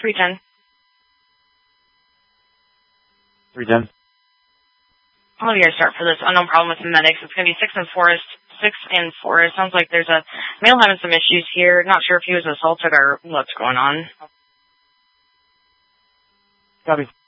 310. 310. I'll give you a start for this unknown problem with the medics. It's going to be 6 in Forest. 6 in Forest. Sounds like there's a male having some issues here. Not sure if he was assaulted or what's going on. Copy.